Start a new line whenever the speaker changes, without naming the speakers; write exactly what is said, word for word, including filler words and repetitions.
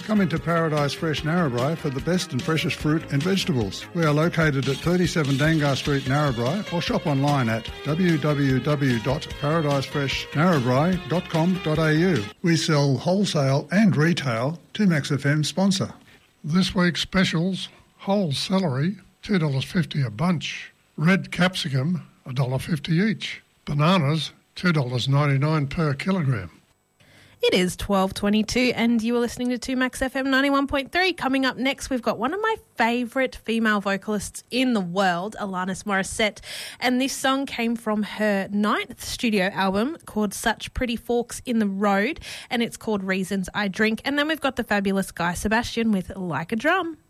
Come into Paradise Fresh Narrabri for the best and freshest fruit and vegetables. We are located at thirty-seven Dangar Street, Narrabri, or shop online at w w w dot paradise fresh narrabri dot com dot a u. We sell wholesale and retail to Max F M sponsor.
This week's specials: whole celery, two dollars fifty a bunch. Red capsicum, one dollar fifty each. Bananas, two dollars ninety-nine per kilogram.
It is twelve twenty-two and you are listening to two Max F M ninety-one point three. Coming up next, we've got one of my favourite female vocalists in the world, Alanis Morissette. And this song came from her ninth studio album called Such Pretty Forks in the Road, and it's called Reasons I Drink. And then we've got the fabulous Guy Sebastian with Like a Drum.